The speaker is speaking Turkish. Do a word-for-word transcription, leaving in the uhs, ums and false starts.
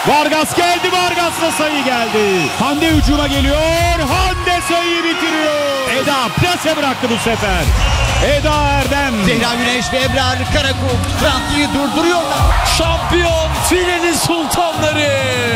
Vargas geldi, Vargas'la sayı geldi. Hande hücuma geliyor, Hande sayıyı bitiriyor. Eda plase bıraktı bu sefer. Eda Erdem. Zehra Güneş ve Ebrar Karakurt Transi'yi durduruyorlar. Şampiyon filenin sultanları.